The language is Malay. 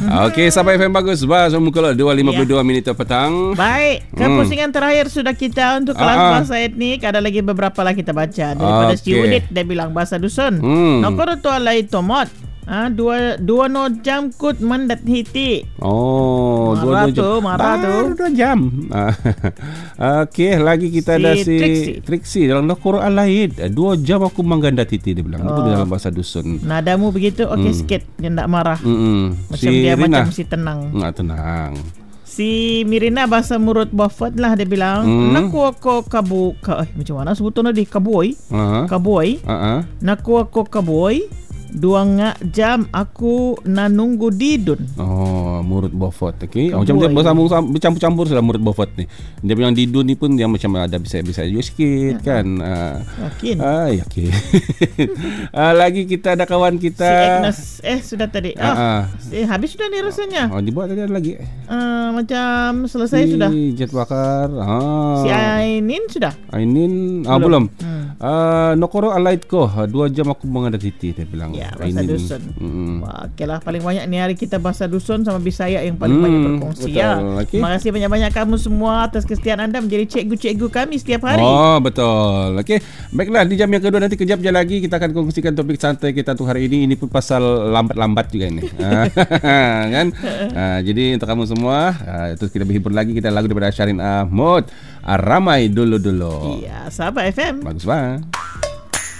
Okey, sampai FM bagus. Semua kalau 2.52 minit petang. Baik, pusingan terakhir sudah kita untuk kelas bahasa etnik. Ada lagi beberapa lah kita baca. Daripada si Unit, dia bilang bahasa dusun. Nokoro tu alai tomot. Dua no jam kut mandat hiti. Oh, marah tu. 2 jam. Okey, lagi kita ada si Trixie dalam Nokoro Alaid. 2 jam aku mengganda titi, dia bilang. Itu dalam bahasa dusun. Nadamu begitu, okey sikit. Dia tak marah. Macam si dia Rina, macam si tenang. Tenang. Si Mirina bahasa Murut Buffett lah, dia bilang. Naku ako macam mana sebutan tadi? Kaboy. Naku ako kaboy. 2 jam aku nanunggu didun. Oh, Murut Buffett. Okey. Macam bercampur-campur sudah Murut Buffett ni. Dia bilang didun ni pun dia macam ada bisa juga sikit kan. Yakin. Yakin. Lagi kita ada kawan kita si Agnes. Sudah tadi. Habis sudah ni rasanya. Dibuat tadi ada lagi. Macam selesai sudah. Jet bakar. Si Ainin sudah. Belum. Nokoro Alaid ko 2 jam aku menghadap titi, dia bilang. Ya, bahasa dusun. Okeylah, paling banyak ni hari kita bahasa dusun sama Bisaya yang paling banyak berkongsi. Okay. Terima kasih banyak-banyak kamu semua atas kesetiaan anda menjadi cikgu-cikgu kami setiap hari. Betul. Okey. Baiklah, di jam yang kedua nanti kejap je lagi kita akan kongsikan topik santai kita untuk hari ini. Ini pun pasal lambat-lambat juga ini. Kan? Jadi untuk kamu semua, terus kita berhibur lagi, kita lagu daripada Syarin Ahmad. Ramai dulu-dulu. Iya, sahabat FM. Bagus banget.